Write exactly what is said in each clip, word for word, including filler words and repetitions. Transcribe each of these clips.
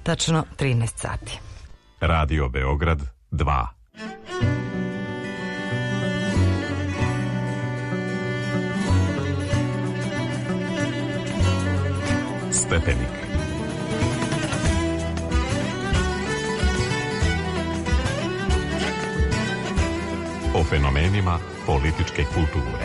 Tačno trinaest sati. Radio Beograd dva. Stepenik. O fenomenima političke kulture.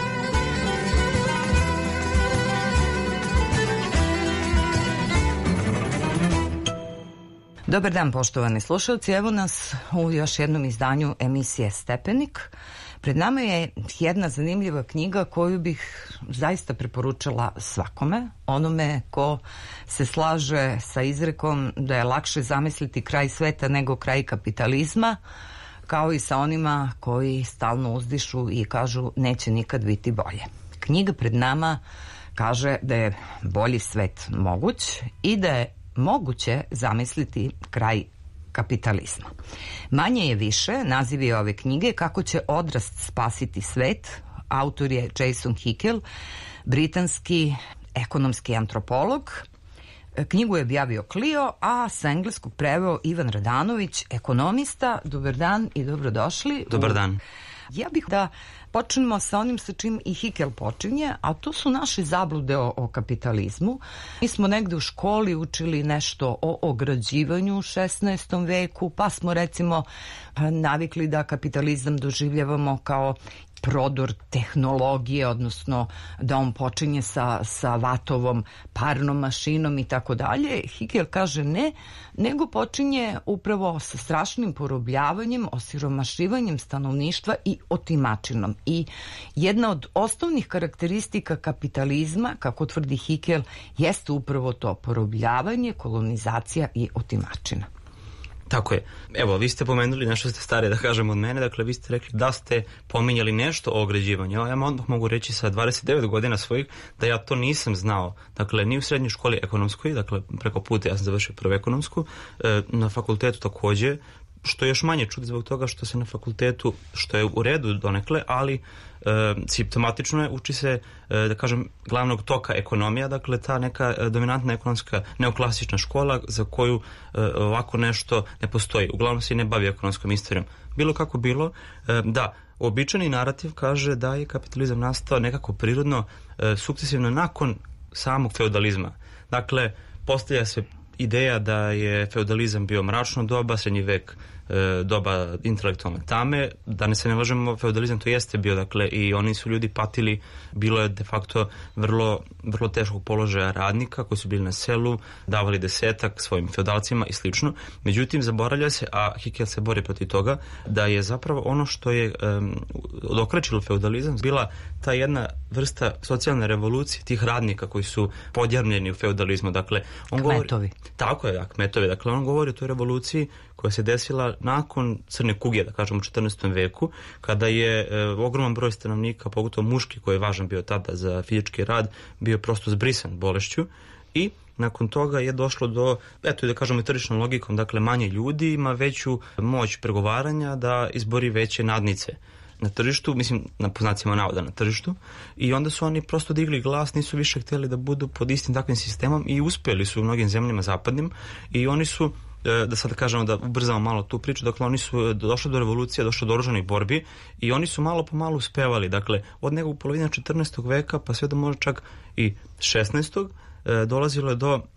Dobar dan, poštovani slušalci. Evo nas u još jednom izdanju emisije Stepenik. Pred nama je jedna zanimljiva knjiga koju bih zaista preporučila svakome, onome ko se slaže sa izrekom da je lakše zamisliti kraj sveta nego kraj kapitalizma, kao i sa onima koji stalno uzdišu i kažu neće nikad biti bolje. Knjiga pred nama kaže da je bolji svet moguć i da je moguće zamisliti kraj kapitalizma. Manje je više, naziv je ove knjige Kako će odrast spasiti svet. Autor je Jason Hickel, britanski ekonomski antropolog. Knjigu je objavio Clio, a sa engleskog preveo Ivan Radanović, ekonomista. Dobar dan i dobrodošli. Dobar dan. Ja bih da počnemo sa onim sa čim i Hickel počinje, a to su naše zablude o, o kapitalizmu. Mi smo negde u školi učili nešto o ograđivanju u šesnaestom veku, pa smo recimo navikli da kapitalizam doživljavamo kao prodor tehnologije, odnosno da on počinje sa, sa vatovom parnom mašinom i tako dalje. Hickel kaže ne, nego počinje upravo sa strašnim porobljavanjem, osiromašivanjem stanovništva i otimačinom. I jedna od osnovnih karakteristika kapitalizma, kako tvrdi Hickel, jeste upravo to porobljavanje, kolonizacija i otimačina. Tako je. Evo, vi ste pomenuli, nešto ste starije da kažem od mene, dakle vi ste rekli da ste pominjali nešto o ograđivanju. Ja odmah mogu reći sa dvadeset devet godina svojih da ja to nisam znao. Dakle, ni u srednjoj školi ekonomskoj, dakle preko puta ja sam završio prvu ekonomsku, na fakultetu takođe, što je još manje čudi zbog toga što se na fakultetu, što je u redu donekle, ali e, simptomatično je, uči se, e, da kažem, glavnog toka ekonomija, dakle ta neka e, dominantna ekonomska neoklasična škola za koju e, ovako nešto ne postoji. Uglavnom se i ne bavi ekonomskom istorijom. Bilo kako bilo, e, da, uobičajeni narativ kaže da je kapitalizam nastao nekako prirodno, e, sukcesivno nakon samog feudalizma. Dakle, postavlja se ideja da je feudalizam bio mračno doba, srednji vek e, doba intelektualne tame, da ne se ne lažemo, feudalizam to jeste bio, dakle, i oni su ljudi patili, bilo je de facto vrlo, vrlo teškog položaja radnika koji su bili na selu, davali desetak svojim feudalcima i slično. Međutim, zaboravlja se, a Hickel se bori protiv toga, da je zapravo ono što je um, odokračilo feudalizam bila ta jedna vrsta socijalne revolucije tih radnika koji su podjarmljeni u feudalizmu. Dakle, on Kmetovi. Govori, tako je, Kmetovi. Dakle, on govori o toj revoluciji koja se desila nakon crne kuge, da kažem u četrnaestom veku, kada je e, ogroman broj stanovnika, pogotovo muški koji je važan bio tada za fizički rad, bio prosto zbrisan bolešću i nakon toga je došlo do, eto da kažemo tržišnom logikom, dakle manje ljudi ima veću moć pregovaranja da izbori veće nadnice na tržištu, mislim na poznacima navoda na tržištu, i onda su oni prosto digli glas, nisu više htjeli da budu pod istim takvim sistemom i uspjeli su u mnogim zemljama zapadnim i oni su, da sad kažemo da ubrzamo malo tu priču, dakle oni su došli do revolucije, došli do oružanih borbi i oni su malo po malo uspevali, dakle od nekog polovine četrnaestog veka pa sve do možda čak i šesnaestog dolazilo je do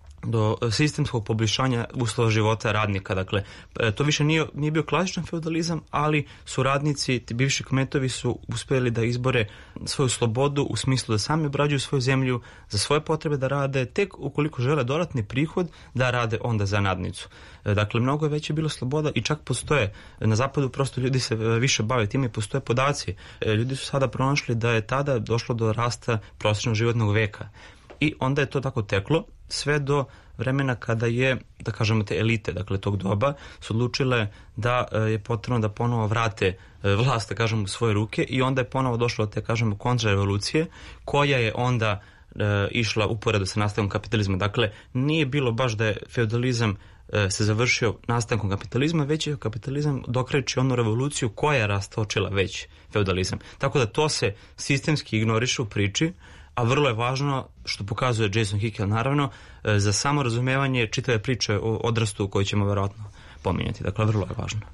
do sistemskog poboljšanja uslova života radnika. Dakle, to više nije, nije bio klasičan feudalizam, ali su radnici, ti bivši kmetovi su uspjeli da izbore svoju slobodu u smislu da sami obrađuju svoju zemlju, za svoje potrebe da rade, tek ukoliko žele dodatni prihod da rade onda za nadnicu. Dakle, mnogo je veće bilo sloboda i čak postoje, na zapadu prosto ljudi se više bave time i postoje podaci. Ljudi su sada pronašli da je tada došlo do rasta prosječnog životnog veka. I onda je to tako teklo sve do vremena kada je, da kažemo te elite, dakle tog doba, su odlučile da je potrebno da ponovo vrate vlast, da kažemo, u svoje ruke i onda je ponovo došlo do te, kažemo, kontrarevolucije koja je onda e, išla uporedo sa nastavkom kapitalizma. Dakle, nije bilo baš da je feudalizam e, se završio nastavkom kapitalizma, već je kapitalizam dokreći onu revoluciju koja je rastočila već feudalizam. Tako da to se sistemski ignoriše u priči, a vrlo je važno, što pokazuje Jason Hickel naravno, za samo razumevanje čitave priče o odrastu koju ćemo verovatno pominjati. Dakle, vrlo je važno.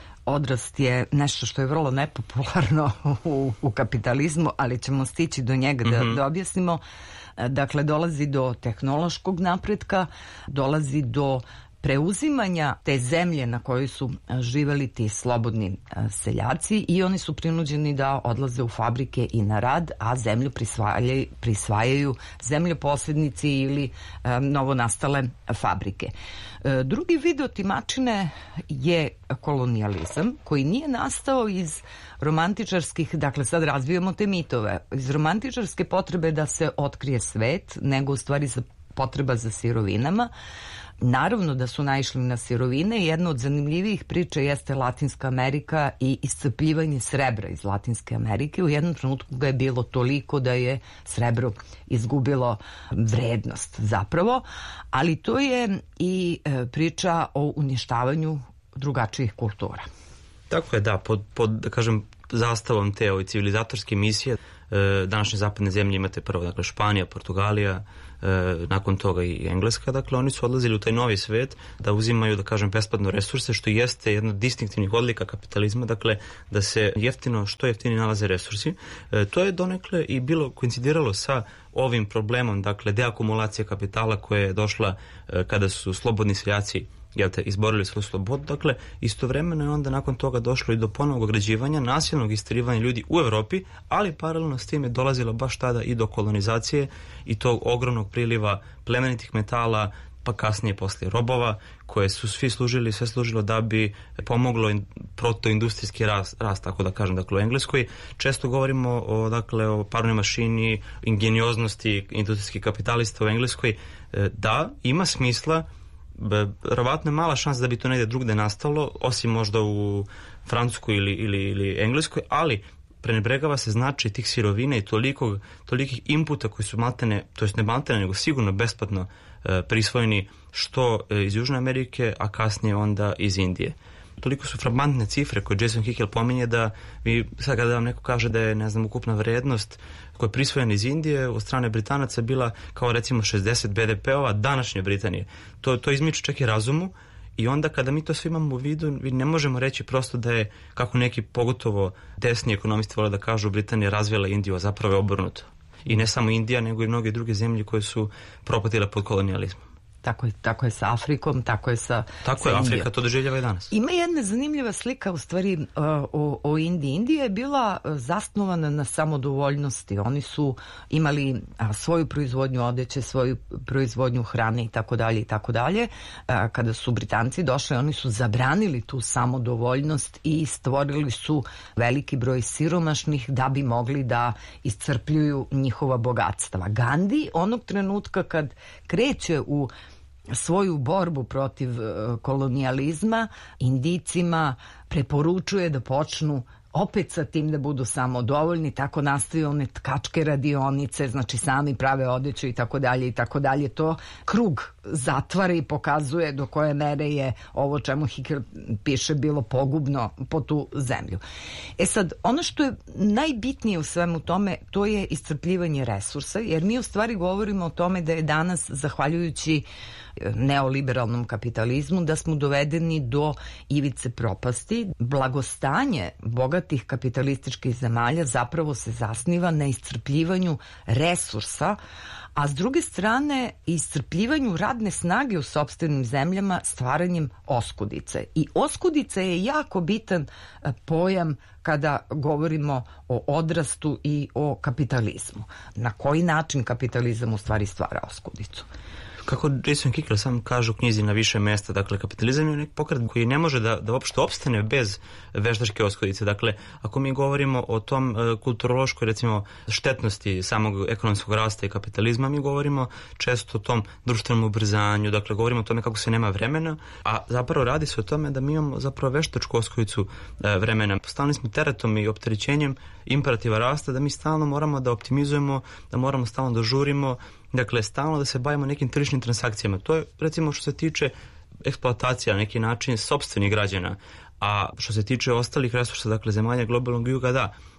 Odrast je nešto što je vrlo nepopularno u, u kapitalizmu, ali ćemo stići do njega da, mm-hmm. da objasnimo. Dakle, dolazi do tehnološkog napretka, dolazi do preuzimanja te zemlje na kojoj su živeli ti slobodni seljaci i oni su prinuđeni da odlaze u fabrike i na rad, a zemlju prisvajaju, prisvajaju zemljoposjednici ili um, novonastale fabrike. E, drugi vid otimačine je kolonijalizam koji nije nastao iz romantičarskih, dakle sad razvijamo te mitove, iz romantičarske potrebe da se otkrije svet, nego u stvari za potreba za sirovinama. Naravno da su naišli na sirovine i jedna od zanimljivijih priča jeste Latinska Amerika i iscrpljivanje srebra iz Latinske Amerike. U jednom trenutku ga je bilo toliko da je srebro izgubilo vrednost zapravo, ali to je i priča o uništavanju drugačijih kultura. Tako je, da, pod, pod da kažem, zastavom te ove civilizatorske misije e, današnje zapadne zemlje imate prvo, dakle, Španija, Portugalija, e, nakon toga i Engleska, dakle, oni su odlazili u taj novi svet da uzimaju, da kažem, besplatno resurse, što jeste jedna od distinktivnih odlika kapitalizma, dakle, da se jeftino, što jeftini nalaze resursi. E, to je donekle i bilo koincidiralo sa ovim problemom, dakle, deakumulacije kapitala koja je došla e, kada su slobodni seljaci jel te, izborili svoju slobodu. Dakle, istovremeno je onda nakon toga došlo i do ponovnog ograđivanja, nasilnog isterivanja ljudi u Evropi, ali paralelno s tim je dolazilo baš tada i do kolonizacije i tog ogromnog priliva plemenitih metala, pa kasnije poslije robova, koje su svi služili, sve služilo da bi pomoglo in, protoindustrijski rast, rast, tako da kažem. Dakle, u Engleskoj često govorimo o, dakle, o parnoj mašini, ingenioznosti industrijskih kapitalista u Engleskoj. Da, ima smisla, verovatno je mala šansa da bi to negde drugde nastalo, osim možda u Francuskoj ili, ili, ili Engleskoj, ali prenebregava se značaj tih sirovina i tolikog, tolikih inputa koji su maltene, to jest ne maltene, nego sigurno besplatno e, prisvojeni što e, iz Južne Amerike, a kasnije onda iz Indije. Toliko su fragmentne cifre koje Jason Hickel pominje da vi sad kada vam neko kaže da je, ne znam, ukupna vrednost koja je prisvojena iz Indije od strane Britanaca bila kao recimo šezdeset be de pe-ova današnje Britanije. To, to izmiče čak i razumu i onda kada mi to sve imamo u vidu, vi ne možemo reći prosto da je, kako neki pogotovo desni ekonomisti vole da kažu, Britanija razvijela Indiju, a zapravo je obrnuto. I ne samo Indija, nego i mnoge druge zemlje koje su propatile pod kolonijalizmom. Tako je, tako je sa Afrikom, tako je sa Tako sa je, Indijom. Afrika to doživljava i danas. Ima jedna zanimljiva slika u stvari o, o Indiji. Indija je bila zasnovana na samodovoljnosti. Oni su imali svoju proizvodnju odeće, svoju proizvodnju hrane i tako dalje i tako dalje. Kada su Britanci došli, oni su zabranili tu samodovoljnost i stvorili su veliki broj siromašnih da bi mogli da iscrpljuju njihova bogatstva. Gandhi onog trenutka kad kreće u svoju borbu protiv kolonijalizma, Indijcima preporučuje da počnu opet sa tim da budu samodovoljni, tako nastaju one tkačke radionice, znači sami prave odeću i tako dalje i tako dalje. To krug zatvara i pokazuje do koje mere je ovo čemu Hickel piše bilo pogubno po tu zemlju. E sad, ono što je najbitnije u svemu tome, to je iscrpljivanje resursa, jer mi u stvari govorimo o tome da je danas, zahvaljujući neoliberalnom kapitalizmu, da smo dovedeni do ivice propasti. Blagostanje bogatih kapitalističkih zemalja zapravo se zasniva na iscrpljivanju resursa, a s druge strane iscrpljivanju radne snage u sopstvenim zemljama stvaranjem oskudice. I oskudica je jako bitan pojam kada govorimo o odrastu i o kapitalizmu. Na koji način kapitalizam u stvari stvara oskudicu? Kako Jason Hickel sam kaže u knjizi na više mesta, dakle, kapitalizam je neki pokret koji ne može da, da uopšte opstane bez veštačke oskudice. Dakle, ako mi govorimo o tom e, kulturološkoj, recimo, štetnosti samog ekonomskog rasta i kapitalizma, mi govorimo često o tom društvenom ubrzanju, dakle, govorimo o tome kako se nema vremena, a zapravo radi se o tome da mi imamo zapravo veštačku oskudicu e, vremena. Stalni smo teretom i opterećenjem imperativa rasta da mi stalno moramo da optimizujemo, da moramo stalno da žurimo, dakle, stalno da se bavimo nekim tržišnim transakcijama. To je, recimo, što se tiče eksploatacija na neki način sopstvenih građana, a što se tiče ostalih resursa, dakle, zemalja globalnog juga, da,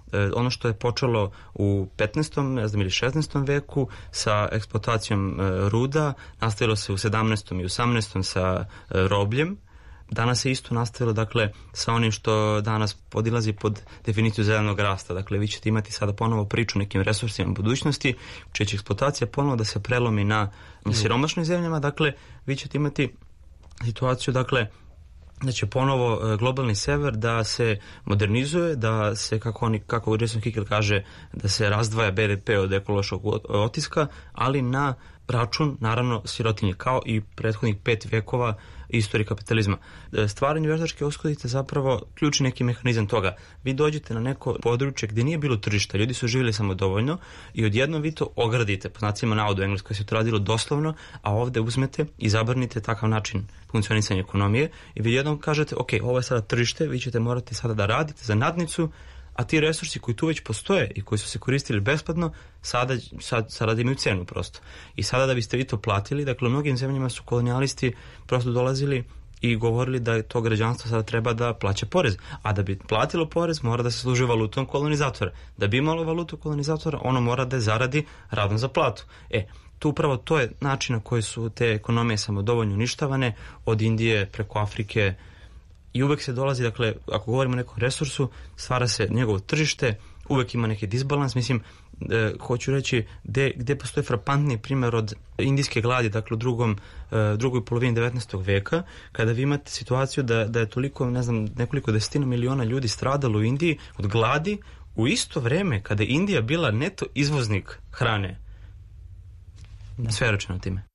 ono što je počelo u petnaestom ne znam, ili šesnaestom veku sa eksploatacijom ruda, nastavilo se u sedamnaestom i osamnaestom sa robljem. Danas se isto nastavilo, dakle, sa onim što danas podilazi pod definiciju zelenog rasta. Dakle, vi ćete imati sada ponovo priču o nekim resursima budućnosti, čija će eksploatacija ponovo da se prelomi na siromašnim zemljama. Dakle, vi ćete imati situaciju, dakle, da će ponovo globalni sever da se modernizuje, da se, kako, oni, kako Jason Hickel kaže, da se razdvaja B D P od ekološkog otiska, ali na račun, naravno, sirotinje, kao i prethodnih pet vekova istorije kapitalizma. Stvaranje veštačke oskudice je zapravo ključni neki mehanizam toga. Vi dođete na neko područje gdje nije bilo tržišta, ljudi su živjeli samodovoljno i odjednom vi to ogradite, po znacima navoda u Engleskoj se to radilo doslovno, a ovdje uzmete i zabranite takav način funkcionisanja ekonomije i vi jednom kažete, ok, ovo je sada tržište, vi ćete morati sada da radite za nadnicu, a ti resursi koji tu već postoje i koji su se koristili besplatno, sada, sad, sada imaju cenu prosto. I sada da biste vi to platili, dakle u mnogim zemljama su kolonijalisti prosto dolazili i govorili da to građanstvo sada treba da plaća porez. A da bi platilo porez, mora da se služi valutom kolonizatora. Da bi imalo valutu kolonizatora, ono mora da zaradi radom za platu. E, tu upravo to je način na koji su te ekonomije samodovoljno uništavane, od Indije preko Afrike. I uvek se dolazi, dakle, ako govorimo o nekom resursu, stvara se njegovo tržište, uvek ima neki disbalans, mislim, e, hoću reći, gde, gde postoje frapantni primjer od indijske gladi, dakle, u drugom, e, drugoj polovini devetnaestog veka, kada vi imate situaciju da, da je toliko, ne znam, nekoliko desetina miliona ljudi stradalo u Indiji od gladi, u isto vreme kada je Indija bila neto izvoznik hrane. Sve je rečeno time.